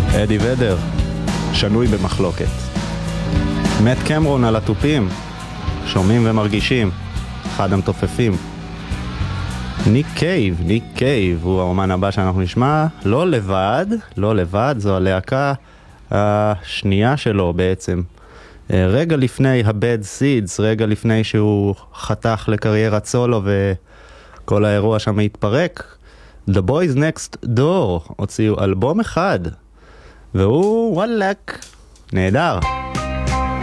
אדי ודר, שנוי במחלוקת. מאט קמרון על התופים, שומעים ומרגישים, אחד המתופפים. ניק קייב הוא האומן הבא שאנחנו נשמע, לא לבד, זו הלהקה השנייה שלו בעצם. רגע לפני ה-Bad Seeds, רגע לפני שהוא חתך לקריירת סולו וכל האירוע שם התפרק, The Boys Next Door הוציאו אלבום אחד, והוא וואלק, נהדר.